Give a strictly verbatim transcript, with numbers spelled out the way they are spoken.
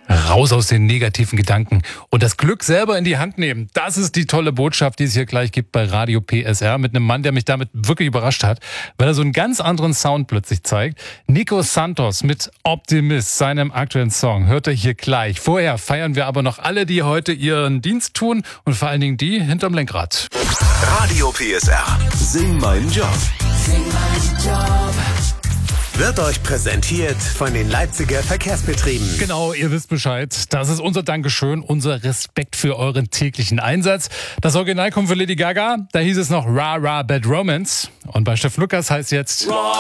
Raus aus den negativen Gedanken und das Glück selber in die Hand nehmen. Das ist die tolle Botschaft, die es hier gleich gibt bei Radio P S R mit einem Mann, der mich damit wirklich überrascht hat, weil er so einen ganz anderen Sound plötzlich zeigt. Nico Santos mit Optimist, seinem aktuellen Song, hört ihr hier gleich. Vorher feiern wir aber noch alle, die heute ihren Dienst tun und vor allen Dingen die hinterm Lenkrad. Radio P S R. Sing meinen Job. Sing meinen Job. Wird euch präsentiert von den Leipziger Verkehrsbetrieben. Genau, ihr wisst Bescheid. Das ist unser Dankeschön, unser Respekt für euren täglichen Einsatz. Das Original kommt von Lady Gaga. Da hieß es noch Ra Ra Bad Romance. Und bei Steff Lukas heißt jetzt...